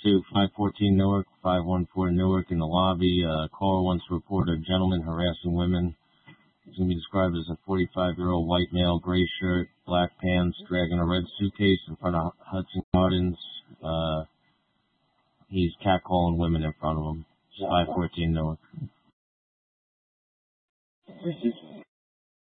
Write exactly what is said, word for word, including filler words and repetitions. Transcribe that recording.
to five fourteen Newark, five one four Newark in the lobby. Uh, caller wants to report a gentleman harassing women. He's going to be described as a forty-five-year-old white male, gray shirt, black pants, dragging a red suitcase in front of Hudson Gardens. Uh, he's catcalling women in front of him. five fourteen Newark.